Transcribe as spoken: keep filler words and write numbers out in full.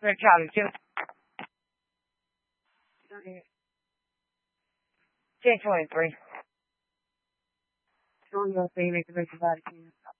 Oscar Charlie, two. ten twenty-three. Showing your favorite to Vatican.